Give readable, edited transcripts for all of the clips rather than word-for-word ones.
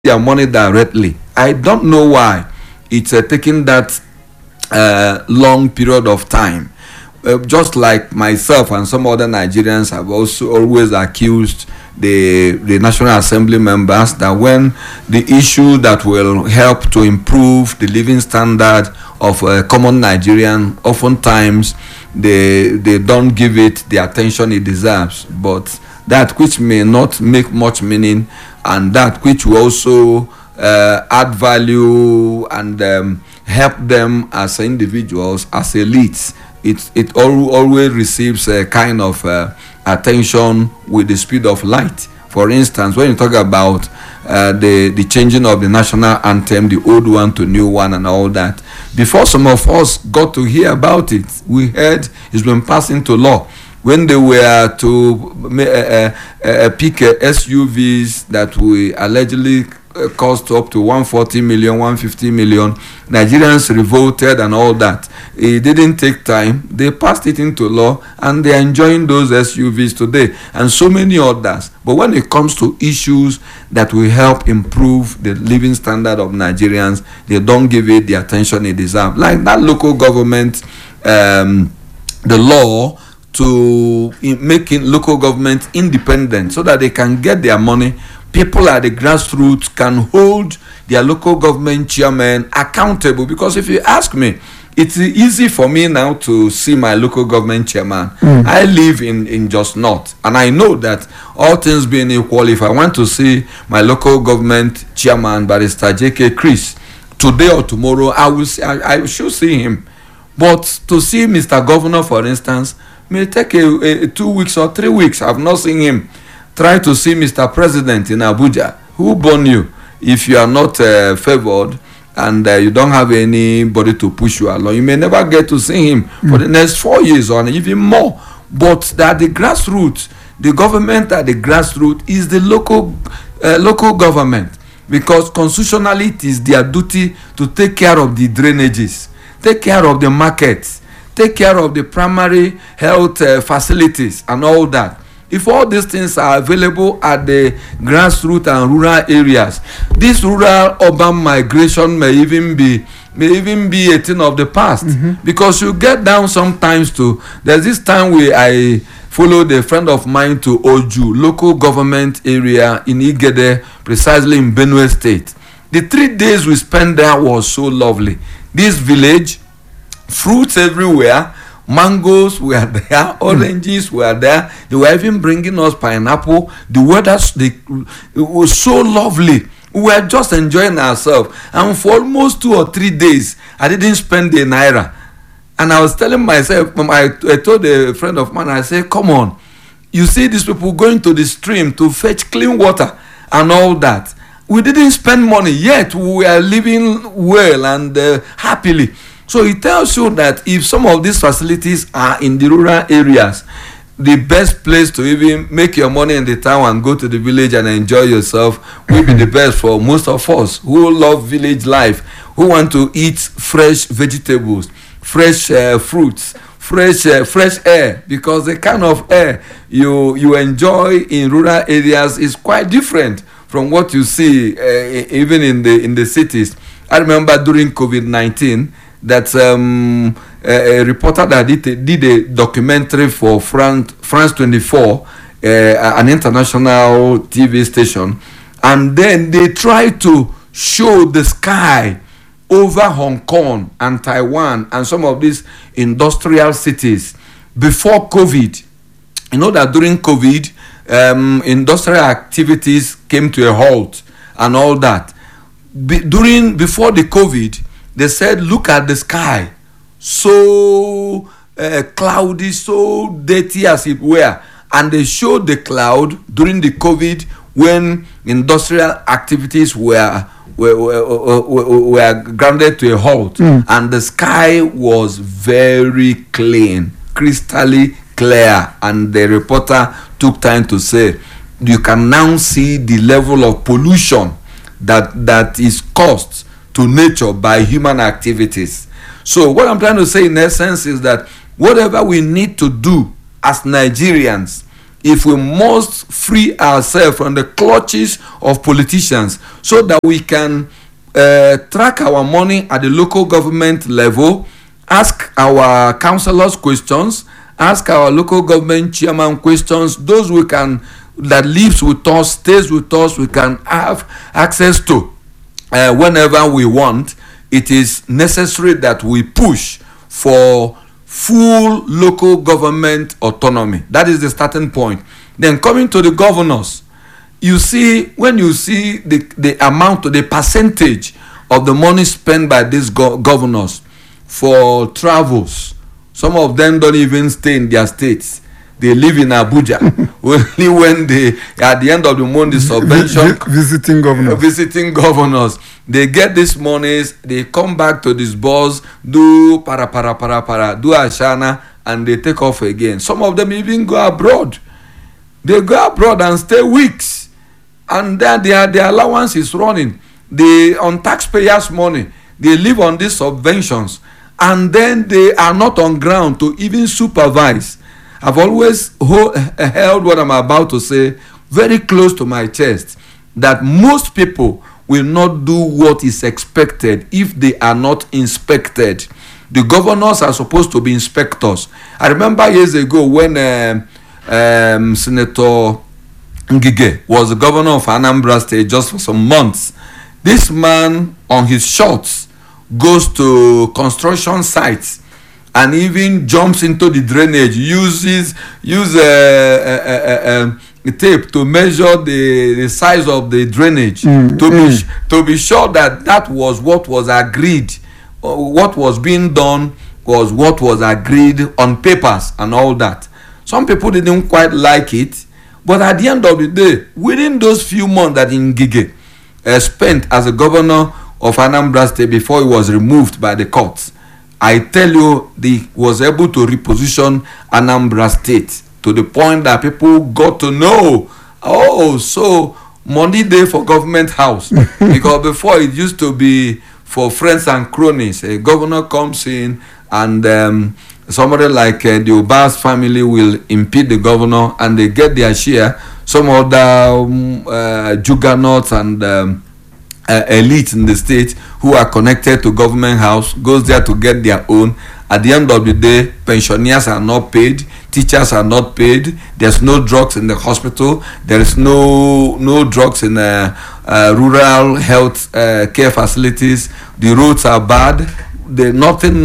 their money directly. I don't know why it's taking that long period of time. Just like myself and some other Nigerians have also always accused the National Assembly members that when the issue that will help to improve the living standard of a common Nigerian, oftentimes they don't give it the attention it deserves. But that which may not make much meaning, and that which will also add value and help them as individuals, as elites, it always receives a kind of attention with the speed of light. For instance, when you talk about the changing of the national anthem, the old one to new one and all that, before some of us got to hear about it, we heard it's been passed into law. When they were to pick SUVs that we allegedly cost up to 140 million, 150 million, Nigerians revolted and all that. It didn't take time. They passed it into law and they are enjoying those SUVs today and so many others. But when it comes to issues that will help improve the living standard of Nigerians, they don't give it the attention it deserves. Like that local government, the law to making local government independent so that they can get their money. People at the grassroots can hold their local government chairman accountable, because if you ask me, it's easy for me now to see my local government chairman. I live in Just North, and I know that all things being equal, if I want to see my local government chairman, Barrister J.K. Chris, today or tomorrow, I should see him. But to see Mr. Governor, for instance, may take 2 weeks or 3 weeks. I've not seen him. Try to see Mr. President in Abuja. Who born you? If you are not favored and you don't have anybody to push you along, you may never get to see him for the next 4 years or even more. But that the grassroots, the government at the grassroots is the local government, because constitutionally it is their duty to take care of the drainages, take care of the markets, take care of the primary health facilities and all that. If all these things are available at the grassroots and rural areas, this rural urban migration may even be a thing of the past. Because you get down sometimes to, there's this time where I followed a friend of mine to Oju, local government area in Igede, precisely in Benue State. The 3 days we spent there was so lovely. This village, fruits everywhere, mangoes were there, oranges were there. They were even bringing us pineapple. The weather, it was so lovely. We were just enjoying ourselves. And for almost 2 or 3 days, I didn't spend a naira. And I was telling myself, I told a friend of mine, I said, come on, you see these people going to the stream to fetch clean water and all that. We didn't spend money, yet we were living well and happily. So it tells you that if some of these facilities are in the rural areas, the best place to even make your money in the town and go to the village and enjoy yourself will be the best for most of us who love village life, who want to eat fresh vegetables, fresh fruits, fresh air, because the kind of air you enjoy in rural areas is quite different from what you see even in the cities. I remember during COVID-19, that a reporter that did a documentary for France 24, an international TV station, and then they tried to show the sky over Hong Kong and Taiwan and some of these industrial cities before COVID. You know that during COVID, industrial activities came to a halt and all that. Before the COVID, they said, look at the sky, so cloudy, so dirty as it were. And they showed the cloud during the COVID when industrial activities were grounded to a halt. And the sky was very clean, crystally clear. And the reporter took time to say, you can now see the level of pollution that is caused to nature by human activities. So what I'm trying to say in essence is that whatever we need to do as Nigerians if we must free ourselves from the clutches of politicians so that we can track our money at the local government level, ask our councillors questions, ask our local government chairman questions, those we can, that lives with us, stays with us, we can have access to whenever we want. It is necessary that we push for full local government autonomy. That is the starting point. Then coming to the governors, you see, when you see the amount, the percentage of the money spent by these governors for travels, some of them don't even stay in their states. They live in Abuja. Only when they, at the end of the month, the subvention visiting governors, they get these monies, they come back to disburse, do do ashana, and they take off again. Some of them even go abroad. They go abroad and stay weeks, and then their allowance is running. They on taxpayers' money. They live on these subventions, and then they are not on ground to even supervise. I've always held what I'm about to say very close to my chest, that most people will not do what is expected if they are not inspected. The governors are supposed to be inspectors. I remember years ago when Senator Ngige was the governor of Anambra State just for some months. This man on his shorts goes to construction sites and even jumps into the drainage, use tape to measure the size of the drainage to be sure that was what was agreed. What was being done was what was agreed on papers and all that. Some people didn't quite like it, but at the end of the day, within those few months that Ngige spent as a governor of Anambra State before he was removed by the courts, I tell you, he was able to reposition Anambra State to the point that people got to know, oh, so money there for government house. Because before it used to be for friends and cronies. A governor comes in and somebody like the Obas family will impede the governor and they get their share. Some other juggernauts and elite in the state who are connected to government house goes there to get their own. At the end of the day, pensioners are not paid, teachers are not paid, there's no drugs in the hospital, there is no drugs in rural health care facilities, the roads are bad, nothing.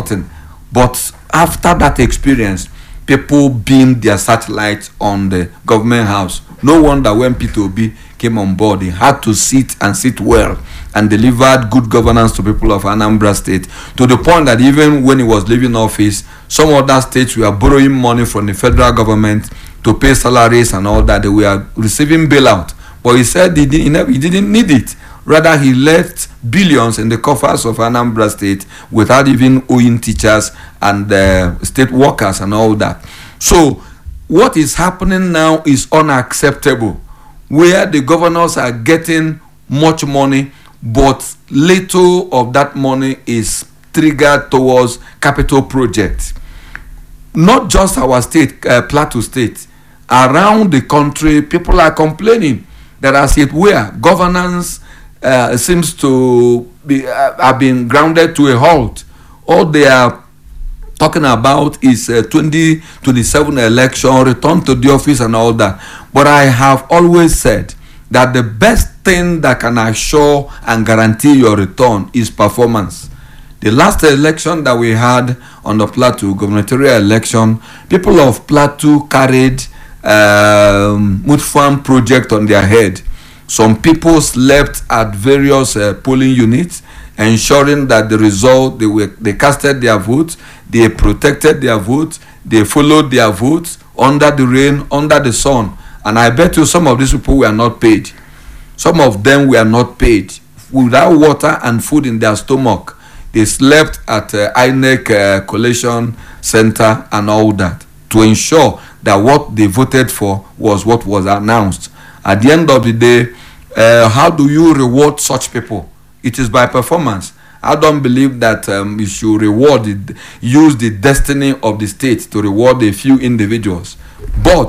But after that experience, people beamed their satellites on the government house. No wonder when Peter Obi came on board, he had to sit well and delivered good governance to people of Anambra State, to the point that even when he was leaving office, some other states were borrowing money from the federal government to pay salaries and all that. They were receiving bailout. But he said he didn't need it. Rather, he left billions in the coffers of Anambra State without even owing teachers and state workers and all that. So what is happening now is unacceptable, where the governors are getting much money, but little of that money is triggered towards capital projects. Not just our state, Plateau State. Around the country, people are complaining that as it were, governance seems to be have been grounded to a halt. All they are talking about is 2027 election, return to the office and all that. But I have always said that the best thing that can assure and guarantee your return is performance. The last election that we had on the Plateau, gubernatorial election, people of Plateau carried Mutfam project on their head. Some people slept at various polling units, ensuring that the result, they casted their votes, they protected their votes, they followed their votes under the rain, under the sun. And I bet you some of these people were not paid. Some of them were not paid. Without water and food in their stomach, they slept at INEC collation center and all that, to ensure that what they voted for was what was announced. At the end of the day, how do you reward such people? It is by performance. I don't believe that you should use the destiny of the state to reward a few individuals. But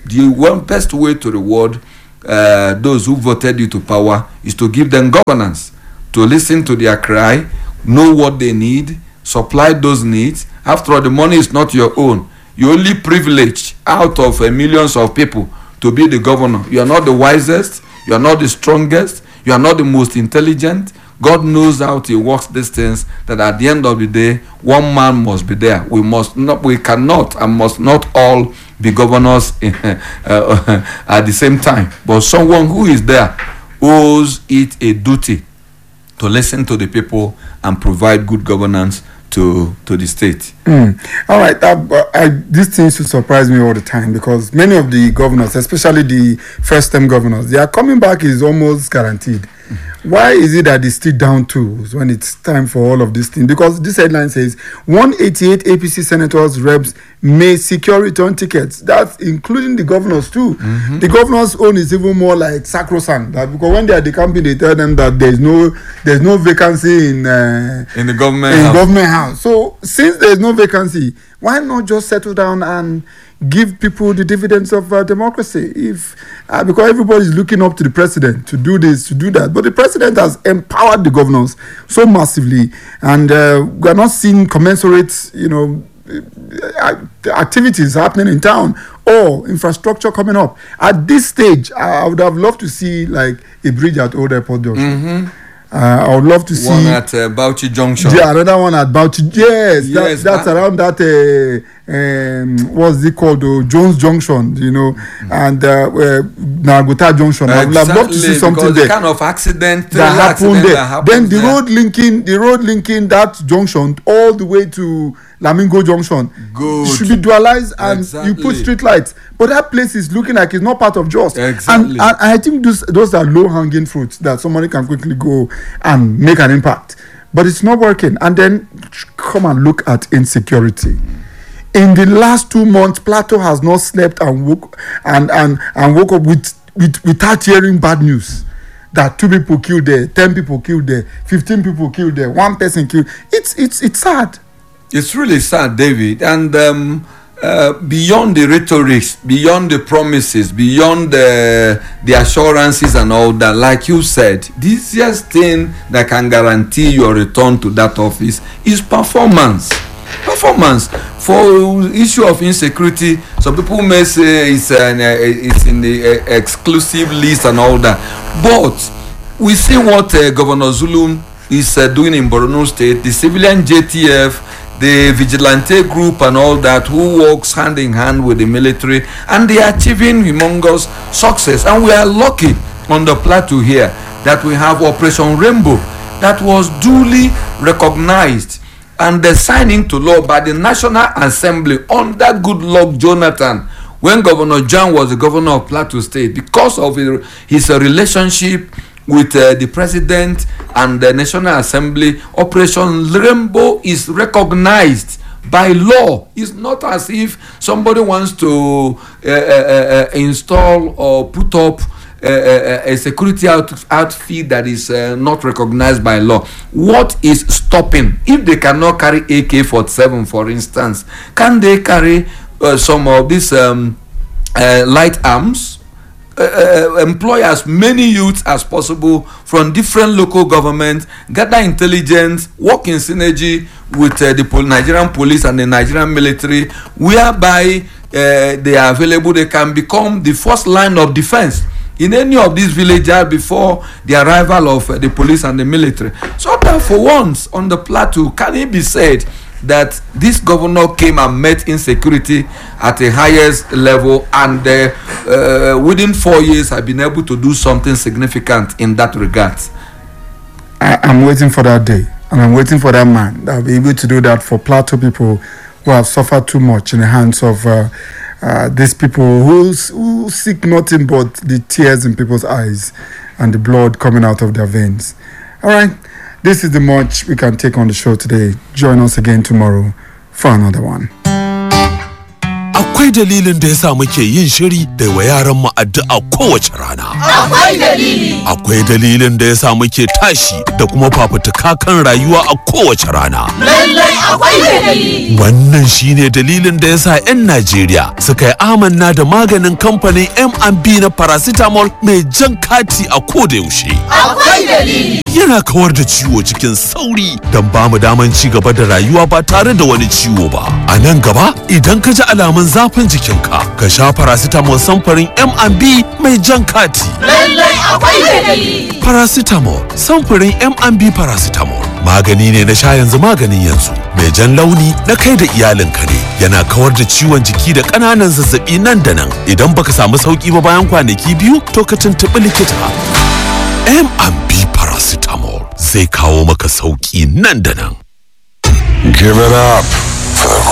the best way to reward those who voted you to power is to give them governance, to listen to their cry, know what they need, supply those needs. After all, the money is not your own. You're only privileged out of millions of people to be the governor. You are not the wisest, you are not the strongest, you are not the most intelligent. God knows how He works these things, that at the end of the day, one man must be there. We cannot and must not all be governors at the same time. But someone who is there owes it a duty to listen to the people and provide good governance to the state. All right, these things should surprise me all the time, because many of the governors, especially the first-term governors, their coming back is almost guaranteed. Why is it that they still down tools when it's time for all of these things? Because this headline says 188 APC senators, reps may secure return tickets. That's including the governors too. The governors' own is even more like sacrosanct. Because when they are decamping, they tell them that there's no vacancy in the government house. So since there's no vacancy, why not just settle down and give people the dividends of democracy? Because everybody is looking up to the president to do this, to do that. But the president has empowered the governors so massively, and we are not seeing commensurate, activities happening in town or infrastructure coming up. At this stage, I would have loved to see like a bridge at Old Airport Junction. I would love to see one at Bauchi Junction. Yeah, another one at Bauchi. Yes, that's around that. What's it called? Jones Junction, and Nagota Junction. Exactly, I would have loved to see something there. The kind of accident that happened there. Then the road linking that junction all the way to Lamingo Junction. Good. It should be dualized, and you put street lights. But that place is looking like it's not part of Jos. Exactly. And I think those are low-hanging fruits that somebody can quickly go and make an impact. But it's not working. And then come and look at insecurity. In the last 2 months, Plateau has not slept and woke up without hearing bad news. That 2 people killed there, 10 people killed there, 15 people killed there, 1 person killed. It's sad. It's really sad, David. And beyond the rhetoric, beyond the promises, beyond the assurances and all that, like you said, the easiest thing that can guarantee your return to that office is performance. For issue of insecurity, some people may say it's in the exclusive list and all that, but we see what Governor Zulum is doing in Borno State, the civilian JTF, the vigilante group and all that, who works hand in hand with the military, and they are achieving humongous success. And we are lucky on the plateau here that we have Operation Rainbow that was duly recognized and the signing to law by the National Assembly under Goodluck Jonathan when Governor John was the governor of Plateau State, because of his relationship with the president and the National Assembly. Operation Rainbow is recognized by law. It's not as if somebody wants to install or put up a security outfit that is not recognized by law. What is stopping? If they cannot carry AK-47, for instance, can they carry some of these light arms? Employ as many youths as possible from different local governments, gather intelligence, work in synergy with the Nigerian police and the Nigerian military, whereby they are available. They can become the first line of defense in any of these villages before the arrival of the police and the military. So that for once on the plateau, can it be said that this governor came and met insecurity at the highest level, and within 4 years have been able to do something significant in that regard? I'm waiting for that day, and I'm waiting for that man that will be able to do that for plateau people who have suffered too much in the hands of these people who seek nothing but the tears in people's eyes and the blood coming out of their veins. All right. This is the much we can take on the show today. Join us again tomorrow for another one. Akwai dalilin da yasa muke yin shiri da wa yaran mu addu'a kowace rana. Akwai dalili. Akwai dalilin da yasa muke tashi da kuma fafutuka kan rayuwa a kowace rana. Lallai akwai dalili. Wannan shine dalilin da yasa 'yan Najeriya suka yi amanna da maganin kamfanin M&B na paracetamol mai jan kati a koda yaushe. Akwai dalili. Yana kawar da ciwo cikin sauri don ba mu daman ci gaba da rayuwa ba tare da wani ciwo ba. A nan gaba idan ka ji alamun zafin jikinka ka sha paracetamol samfurin M&B mai jan kati. Lallai akwai dalili. Paracetamol samfurin M&B paracetamol magani ne na sha yanzu maganin yanzu mai jan launi na kai da iyalinka ne. Yana kawar da ciwon jiki da ƙananan zazzabi nan da nan. Idan baka samu sauki ba bayan kwanaki biyu to ka tuntuɓi likita. M&B paracetamol zai kawo maka sauki nan da nan. Give it up for the